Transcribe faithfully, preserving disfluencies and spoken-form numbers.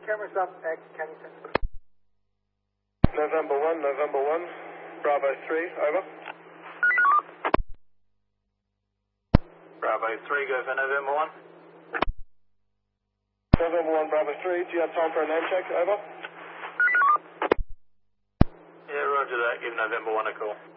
Camera stop at Kennington. November one, November one, Bravo three, over. Bravo three, go for November one. November one, Bravo three, do you have time for a name check, over? Yeah, roger that, give November one a call.